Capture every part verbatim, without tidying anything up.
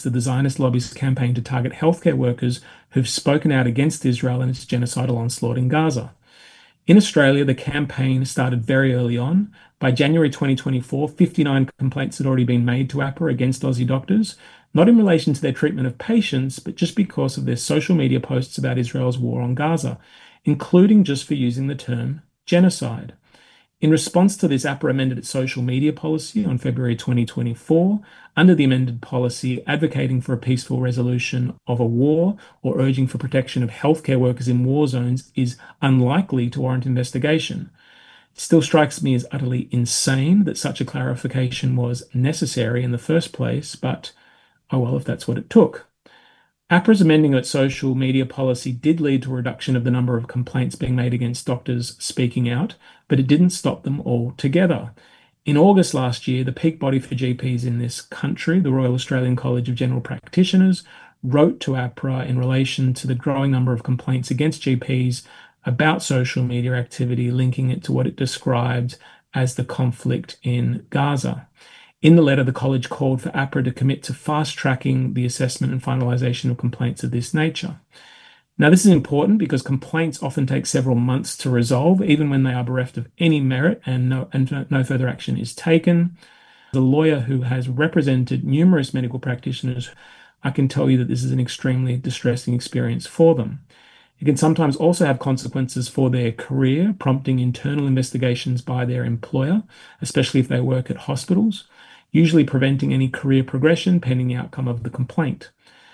of the Zionist lobby's campaign to target healthcare workers who've spoken out against Israel and its genocidal onslaught in Gaza. In Australia, the campaign started very early on. By January twenty twenty-four, fifty-nine complaints had already been made to AHPRA against Aussie doctors, not in relation to their treatment of patients, but just because of their social media posts about Israel's war on Gaza, including just for using the term genocide. In response to this, AHPRA amended its social media policy on February twenty twenty-four. Under the amended policy, advocating for a peaceful resolution of a war or urging for protection of healthcare workers in war zones is unlikely to warrant investigation. It still strikes me as utterly insane that such a clarification was necessary in the first place, but oh well, if that's what it took. AHPRA's amending its social media policy did lead to a reduction of the number of complaints being made against doctors speaking out, but it didn't stop them altogether. In August last year, the peak body for G Ps in this country, the Royal Australian College of General Practitioners, wrote to AHPRA in relation to the growing number of complaints against G Ps about social media activity, linking it to what it described as the conflict in Gaza. In the letter, the college called for AHPRA to commit to fast-tracking the assessment and finalisation of complaints of this nature. Now, this is important because complaints often take several months to resolve, even when they are bereft of any merit and no, and no further action is taken. As a lawyer who has represented numerous medical practitioners, I can tell you that this is an extremely distressing experience for them. It can sometimes also have consequences for their career, prompting internal investigations by their employer, especially if they work at hospitals, usually preventing any career progression pending the outcome of the complaint.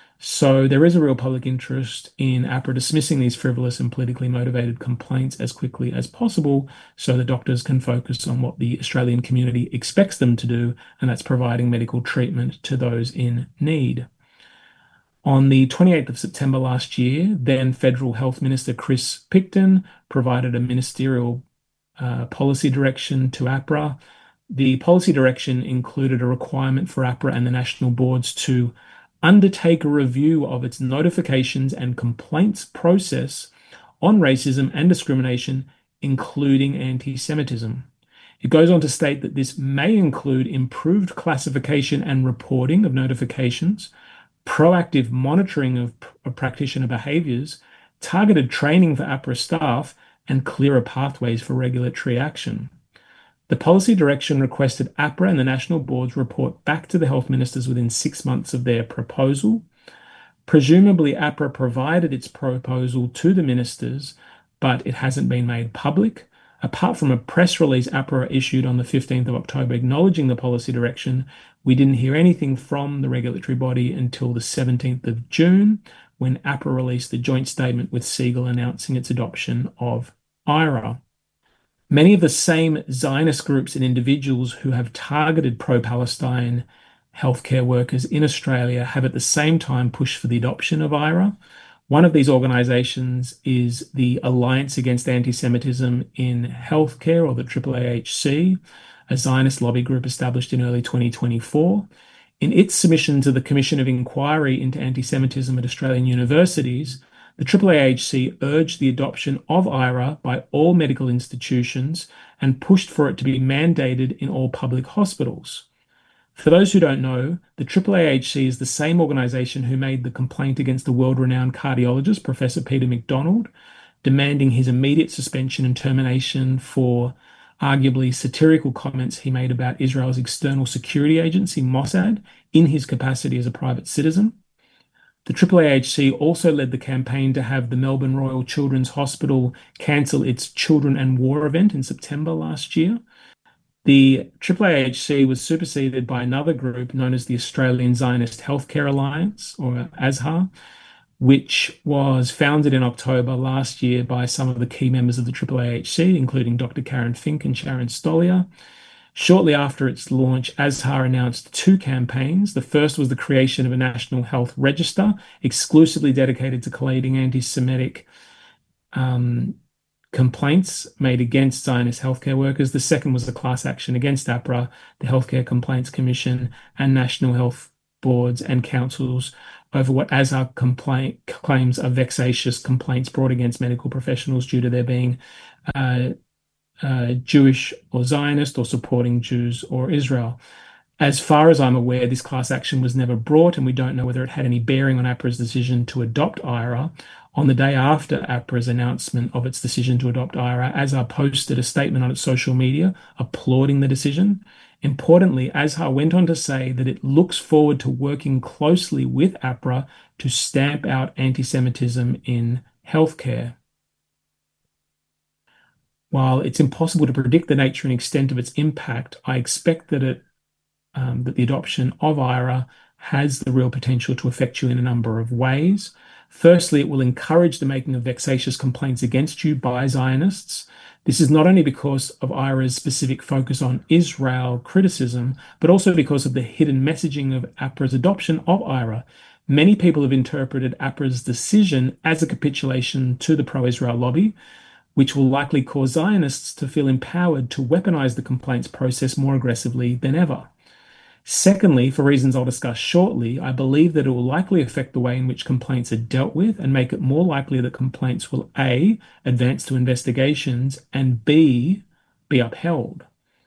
So there is a real public interest in AHPRA dismissing these frivolous and politically motivated complaints as quickly as possible so the doctors can focus on what the Australian community expects them to do, and that's providing medical treatment to those in need. On the twenty-eighth of September last year, then Federal Health Minister Chris Picton provided a ministerial uh, policy direction to AHPRA. The policy direction included a requirement for AHPRA and the national boards to undertake a review of its notifications and complaints process on racism and discrimination, including anti-Semitism. It goes on to state that this may include improved classification and reporting of notifications, proactive monitoring of, of practitioner behaviours, targeted training for AHPRA staff, and clearer pathways for regulatory action. The policy direction requested AHPRA and the national boards report back to the health ministers within six months of their proposal. Presumably, AHPRA provided its proposal to the ministers, but it hasn't been made public. Apart from a press release AHPRA issued on the fifteenth of October acknowledging the policy direction, we didn't hear anything from the regulatory body until the seventeenth of June, when AHPRA released a joint statement with Siegel announcing its adoption of I R A. Many of the same Zionist groups and individuals who have targeted pro-Palestine healthcare workers in Australia have at the same time pushed for the adoption of I R A. One of these organisations is the Alliance Against Anti-Semitism in Healthcare, or the triple A H C, a Zionist lobby group established in early twenty twenty-four. In its submission to the Commission of Inquiry into Anti-Semitism at Australian universities, the triple A H C urged the adoption of I R A by all medical institutions and pushed for it to be mandated in all public hospitals. For those who don't know, the triple A H C is the same organisation who made the complaint against the world-renowned cardiologist, Professor Peter MacDonald, demanding his immediate suspension and termination for arguably satirical comments he made about Israel's external security agency, Mossad, in his capacity as a private citizen. The triple A H C also led the campaign to have the Melbourne Royal Children's Hospital cancel its Children and War event in September last year. The triple A H C was superseded by another group known as the Australian Zionist Healthcare Alliance, or A Z H A, which was founded in October last year by some of the key members of the triple A H C, including Doctor Karen Fink and Sharon Stollier. Shortly after its launch, A Z H A announced two campaigns. The first was the creation of a national health register exclusively dedicated to collating anti-Semitic um, complaints made against Zionist healthcare workers. The second was the class action against AHPRA, the Healthcare Complaints Commission, and national health boards and councils over what A Z H A complaint, claims are vexatious complaints brought against medical professionals due to their being uh, Uh, Jewish or Zionist or supporting Jews or Israel. As far as I'm aware, this class action was never brought, and we don't know whether it had any bearing on APRA's decision to adopt I R A. On the day after APRA's announcement of its decision to adopt I R A, ASHA posted a statement on its social media applauding the decision. Importantly, ASHA went on to say that it looks forward to working closely with APRA to stamp out anti-Semitism in healthcare. While it's impossible to predict the nature and extent of its impact, I expect that it um, that the adoption of I R A has the real potential to affect you in a number of ways. Firstly, it will encourage the making of vexatious complaints against you by Zionists. This is not only because of I R A's specific focus on Israel criticism, but also because of the hidden messaging of APRA's adoption of I R A. Many people have interpreted APRA's decision as a capitulation to the pro-Israel lobby, which will likely cause Zionists to feel empowered to weaponize the complaints process more aggressively than ever. Secondly, for reasons I'll discuss shortly, I believe that it will likely affect the way in which complaints are dealt with and make it more likely that complaints will A, advance to investigations, and B, be upheld.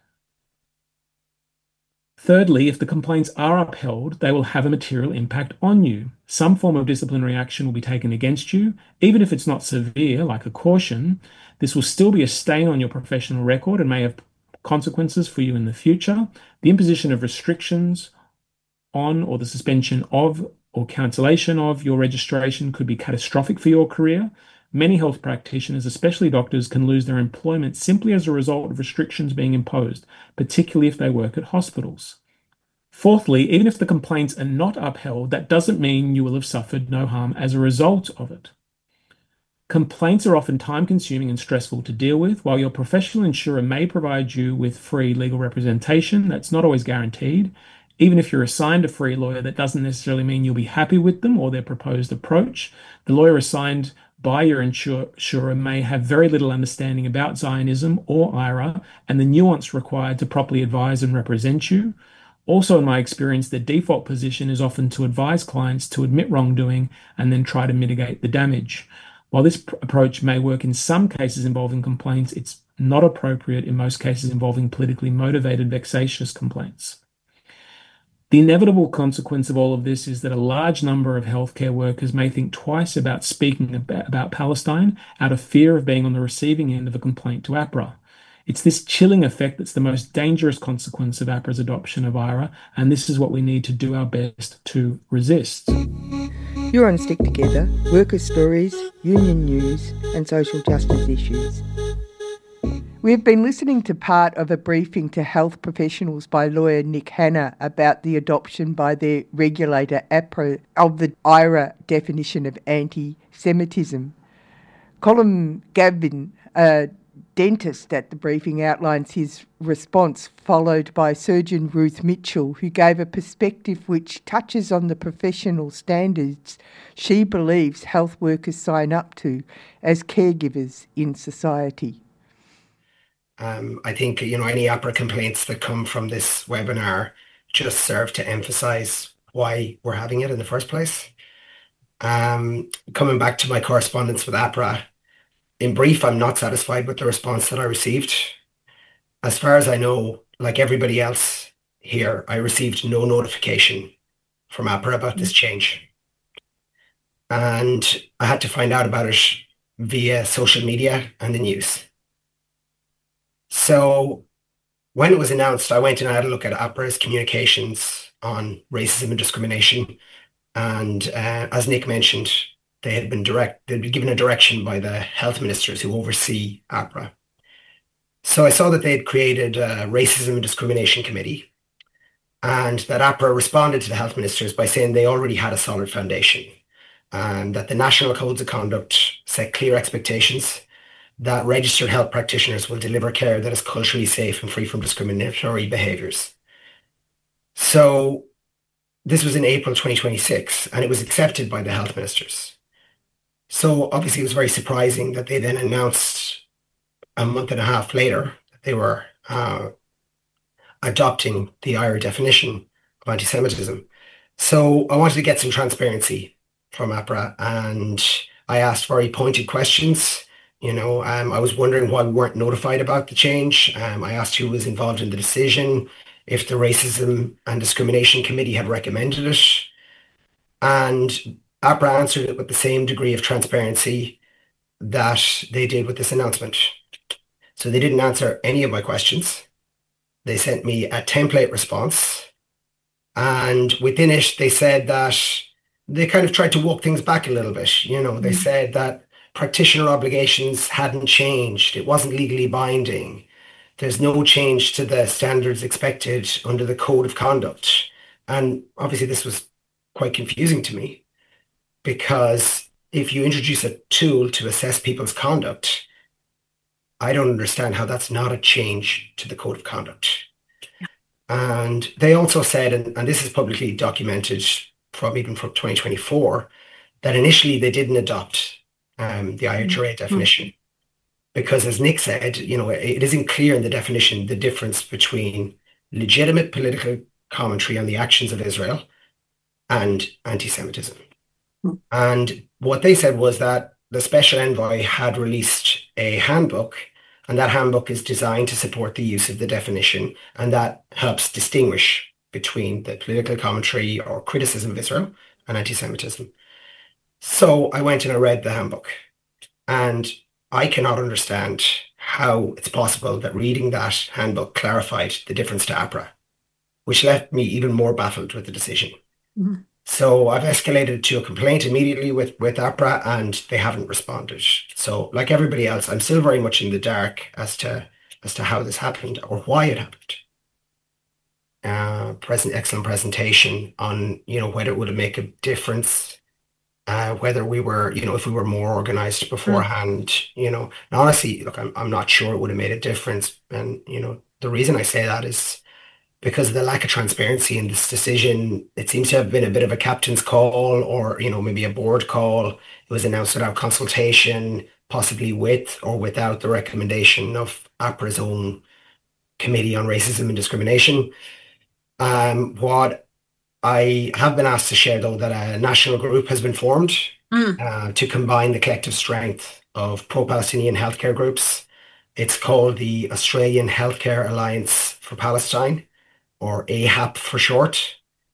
Thirdly, if the complaints are upheld, they will have a material impact on you. Some form of disciplinary action will be taken against you, even if it's not severe, like a caution. This will still be a stain on your professional record and may have consequences for you in the future. The imposition of restrictions on or the suspension of or cancellation of your registration could be catastrophic for your career. Many health practitioners, especially doctors, can lose their employment simply as a result of restrictions being imposed, particularly if they work at hospitals. Fourthly, even if the complaints are not upheld, that doesn't mean you will have suffered no harm as a result of it. Complaints are often time-consuming and stressful to deal with. While your professional insurer may provide you with free legal representation, that's not always guaranteed. Even if you're assigned a free lawyer, that doesn't necessarily mean you'll be happy with them or their proposed approach. The lawyer assigned by your insurer may have very little understanding about Zionism or I R A and the nuance required to properly advise and represent you. Also, in my experience, the default position is often to advise clients to admit wrongdoing and then try to mitigate the damage. While this pr- approach may work in some cases involving complaints, it's not appropriate in most cases involving politically motivated, vexatious complaints. The inevitable consequence of all of this is that a large number of healthcare workers may think twice about speaking about, about Palestine out of fear of being on the receiving end of a complaint to APRA. It's this chilling effect that's the most dangerous consequence of APRA's adoption of I R A, and this is what we need to do our best to resist. You're on Stick Together, workers' stories, union news and social justice issues. We've been listening to part of a briefing to health professionals by lawyer Nick Hanna about the adoption by their regulator APRA of the I R A definition of anti-Semitism. Colin Gavin, a dentist at the briefing, outlines his response, followed by surgeon Ruth Mitchell, who gave a perspective which touches on the professional standards she believes health workers sign up to as caregivers in society. Um, I think, you know, any APRA complaints that come from this webinar just serve to emphasize why we're having it in the first place. Um, coming back to my correspondence with APRA, in brief, I'm not satisfied with the response that I received. As far as I know, like everybody else here, I received no notification from APRA about this change. And I had to find out about it via social media and the news. So when it was announced, I went and I had a look at APRA's communications on racism and discrimination. And uh, as Nick mentioned, they had been direct, they'd been given a direction by the health ministers who oversee APRA. So I saw that they had created a racism and discrimination committee, and that APRA responded to the health ministers by saying they already had a solid foundation, and that the national codes of conduct set clear expectations that registered health practitioners will deliver care that is culturally safe and free from discriminatory behaviours. So this was in April twenty twenty-six, and it was accepted by the health ministers. So obviously it was very surprising that they then announced a month and a half later that they were uh, adopting the I R A definition of anti-Semitism. So I wanted to get some transparency from APRA, and I asked very pointed questions. You know, um, I was wondering why we weren't notified about the change. Um, I asked who was involved in the decision. if the Racism and Discrimination Committee had recommended it. And APRA answered it with the same degree of transparency that they did with this announcement. So they didn't answer any of my questions. They sent me a template response. And within it, they said that they kind of tried to walk things back a little bit. You know, they mm-hmm. said that practitioner obligations hadn't changed. It wasn't legally binding. There's no change to the standards expected under the code of conduct. And obviously this was quite confusing to me, because if you introduce a tool to assess people's conduct, I don't understand how that's not a change to the code of conduct. Yeah. And they also said, and, and this is publicly documented from even from twenty twenty-four, that initially they didn't adopt um, the I H R A mm-hmm. definition. Because as Nick said, you know, it isn't clear in the definition the difference between legitimate political commentary on the actions of Israel and anti-Semitism. Mm. And what they said was that the special envoy had released a handbook, and that handbook is designed to support the use of the definition, and that helps distinguish between the political commentary or criticism of Israel and anti-Semitism. So I went and I read the handbook, and I cannot understand how it's possible that reading that handbook clarified the difference to APRA, which left me even more baffled with the decision. Mm-hmm. So I've escalated it to a complaint immediately with, with APRA, and they haven't responded. So like everybody else, I'm still very much in the dark as to as to how this happened or why it happened. Uh, present excellent presentation on, you know, whether it would make a difference. Uh, whether we were, you know, if we were more organized beforehand, mm. you know, and honestly, look, I'm, I'm not sure it would have made a difference. And, you know, the reason I say that is because of the lack of transparency in this decision. It seems to have been a bit of a captain's call, or, you know, maybe a board call. It was announced without consultation, possibly with or without the recommendation of APRA's own Committee on Racism and Discrimination. Um, what I have been asked to share, though, that a national group has been formed mm. uh, to combine the collective strength of pro-Palestinian healthcare groups. It's called the Australian Healthcare Alliance for Palestine, or A H A P for short.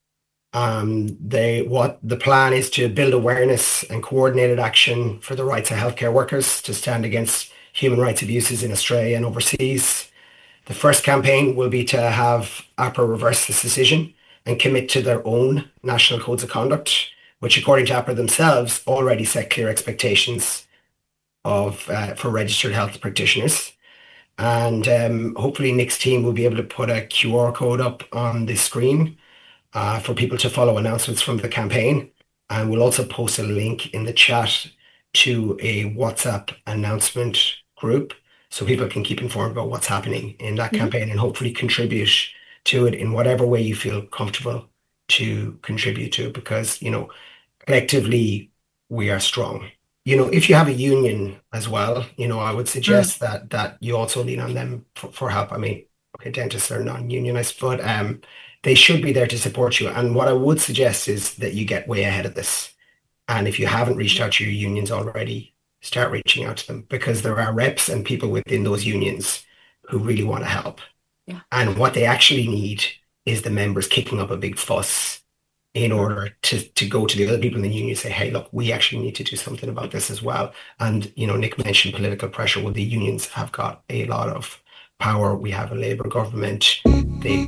Um, they what the plan is to build awareness and coordinated action for the rights of healthcare workers to stand against human rights abuses in Australia and overseas. The first campaign will be to have APRA reverse this decision and commit to their own national codes of conduct, which, according to APRA themselves, already set clear expectations of uh, for registered health practitioners. And um, hopefully Nick's team will be able to put a Q R code up on the screen uh, for people to follow announcements from the campaign. And we'll also post a link in the chat to a WhatsApp announcement group so people can keep informed about what's happening in that mm-hmm. campaign, and hopefully contribute to it in whatever way you feel comfortable to contribute to, because, you know, collectively we are strong. You know, if you have a union as well, you know, I would suggest mm. that that you also lean on them for, for help. I mean, okay, dentists are non-unionized, but um, they should be there to support you. And what I would suggest is that you get way ahead of this. And if you haven't reached out to your unions already, start reaching out to them, because there are reps and people within those unions who really want to help. Yeah. And what they actually need is the members kicking up a big fuss in order to, to go to the other people in the union and say, hey, look, we actually need to do something about this as well. And, you know, Nick mentioned political pressure. Well, the unions have got a lot of power. We have a Labour government. They